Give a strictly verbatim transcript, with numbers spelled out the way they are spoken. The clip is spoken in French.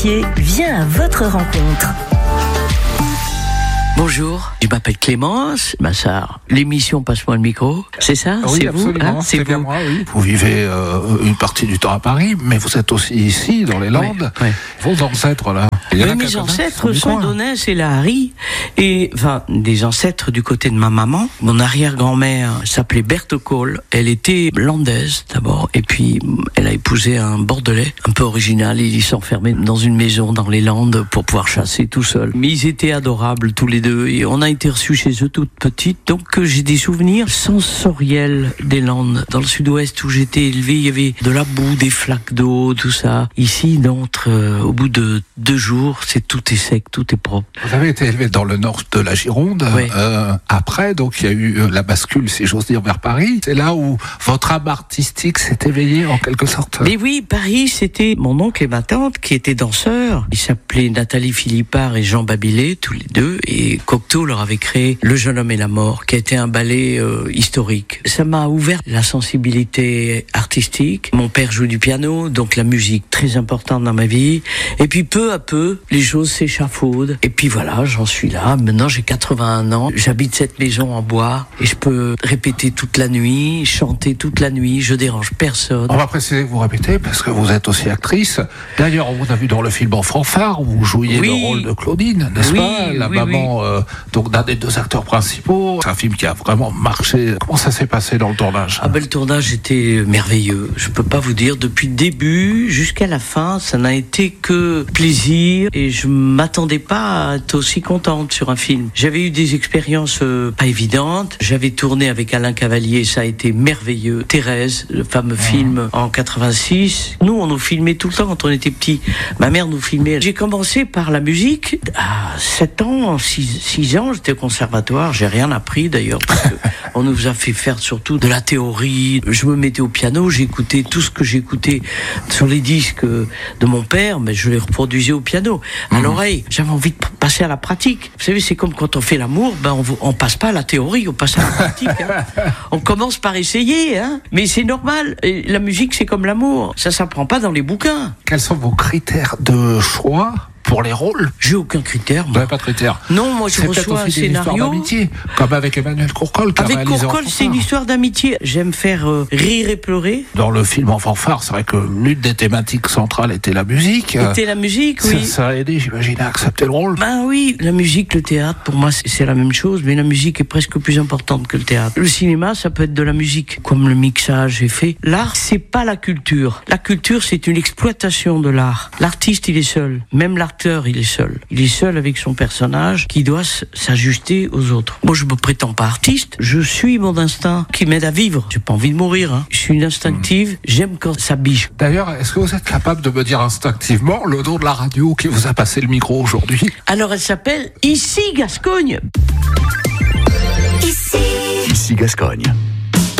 métier vient à votre rencontre. Bonjour, je m'appelle Clémence Massard. L'émission Passe-moi le micro, c'est ça? Oui, c'est absolument, vous, hein c'est, c'est bien vous. moi, oui. Vous vivez euh, une partie du temps à Paris, mais vous êtes aussi ici, dans les Landes. Ouais, ouais. Vos ancêtres, là. Il y en Mais a mes quelques-uns ancêtres qui sont du coin. d'Aunès et la Harry, et enfin des ancêtres du côté de ma maman. Mon arrière-grand-mère s'appelait Berthe Cole. Elle était landaise d'abord, et puis elle a épousé un Bordelais, un peu original. Il s'enfermait dans une maison dans les Landes pour pouvoir chasser tout seul. Mais ils étaient adorables tous les deux, et on a été reçus chez eux toute petite. Donc euh, j'ai des souvenirs sensoriels des Landes. Dans le sud-ouest où j'étais élevé, il y avait de la boue, des flaques d'eau, tout ça. Ici, d'entre, euh, au bout de deux jours, c'est tout est sec, tout est propre. Vous avez été élevé dans le nord de la Gironde. Oui. Euh, après, donc, il y a eu euh, la bascule, si j'ose dire, vers Paris. C'est là où votre âme artistique s'est éveillée, en quelque sorte. Mais oui, Paris, c'était mon oncle et ma tante qui étaient danseurs. Ils s'appelaient Nathalie Philippard et Jean Babillet, tous les deux. Et Cocteau leur avait créé Le Jeune Homme et la Mort, qui a été un ballet euh, historique. Ça m'a ouvert la sensibilité artistique. Mon père joue du piano, donc la musique très importante dans ma vie. Et puis peu à peu, les choses s'échafaudent. Et puis voilà, j'en suis là. Maintenant, j'ai quatre-vingt-un ans. J'habite cette maison en bois et je peux répéter toute la nuit, chanter toute la nuit. Je dérange personne. On va préciser que vous répétez, parce que vous êtes aussi actrice. D'ailleurs, on vous a vu dans le film En fanfare, où vous jouiez Oui. le rôle de Claudine, n'est-ce Oui, pas? La oui, maman euh, donc d'un des deux acteurs principaux. C'est un film qui a vraiment marché. Comment ça s'est passé dans le tournage? Ah ben, le tournage était merveilleux. Je peux pas vous dire, depuis le début jusqu'à la fin, ça n'a été que plaisir et je m'attendais pas à être aussi contente sur un film. J'avais eu des expériences euh, pas évidentes. J'avais tourné avec Alain Cavalier, ça a été merveilleux. Thérèse, le fameux film en quatre-vingt-six. Nous, on nous filmait tout le temps quand on était petits. Ma mère nous filmait. J'ai commencé par la musique à sept ans, six ans, j'étais au conservatoire. J'ai rien appris d'ailleurs parce que on nous a fait faire surtout de la théorie. Je me mettais au piano, j'écoutais tout ce que j'écoutais sur les disques de mon père, mais je les reproduisais au piano, à mmh. l'oreille. J'avais envie de passer à la pratique. Vous savez, c'est comme quand on fait l'amour, ben on, on passe pas à la théorie, on passe à la pratique. Hein. On commence par essayer, hein. Mais c'est normal. Et la musique, c'est comme l'amour. Ça s'apprend pas dans les bouquins. Quels sont vos critères de choix pour les rôles? J'ai aucun critère. Vous n'avez pas de critères? Non, moi je c'est reçois un aussi une histoire scénario. d'amitié, comme avec Emmanuel Courcol. Qui Avec a réalisé Courcol, c'est une histoire d'amitié. J'aime faire euh, rire et pleurer. Dans le film En fanfare, c'est vrai que l'une des thématiques centrales était la musique. C'était la musique, oui. Ça, ça a aidé, j'imagine, à accepter le rôle. Ben oui, la musique, le théâtre, pour moi, c'est, c'est la même chose, mais la musique est presque plus importante que le théâtre. Le cinéma, ça peut être de la musique, comme le mixage est fait. L'art, c'est pas la culture. La culture, c'est une exploitation de l'art. L'artiste, il est seul. Même l'acteur, il est seul. Il est seul avec son personnage qui doit s'ajuster aux autres. Moi, je me prétends pas artiste. Je suis mon instinct qui m'aide à vivre. J'ai pas envie de mourir. Hein. Je suis une instinctive. Mmh. J'aime quand ça bige. D'ailleurs, est-ce que vous êtes capable de me dire instinctivement le nom de la radio qui vous a passé le micro aujourd'hui? Alors, elle s'appelle Ici Gascogne. Ici. Ici Gascogne.